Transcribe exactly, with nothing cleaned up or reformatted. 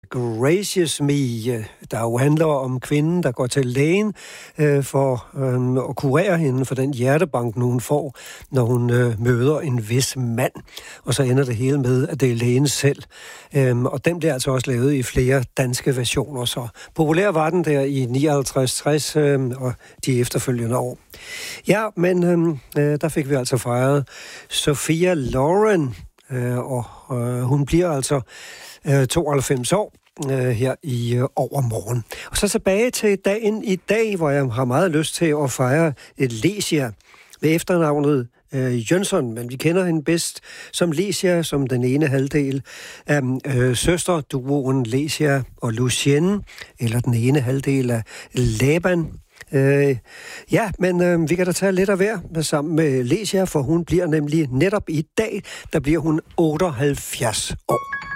Gracious Me, der jo handler om kvinden, der går til lægen øh, for øh, at kurere hende for den hjertebank, hun får, når hun øh, møder en vis mand. Og så ender det hele med, at det er lægen selv. Øhm, og den bliver altså også lavet i flere danske versioner. Så populær var den der i nioghalvtreds tres øh, og de efterfølgende år. Ja, men øh, der fik vi altså fejret Sophia Loren, øh, og øh, hun bliver altså øh, tooghalvfems år. Her i øh, overmorgen. Og så tilbage til dagen i dag, hvor jeg har meget lyst til at fejre Lesia ved efternavnet øh, Jønsson, men vi kender hende bedst som Lesia, som den ene halvdel af øh, søsterduoen Lesia og Lucienne, eller den ene halvdel af Laban. Øh, ja, men øh, vi kan da tage lidt af hver sammen med Lesia, for hun bliver nemlig netop i dag, der bliver hun otteoghalvfjerds år.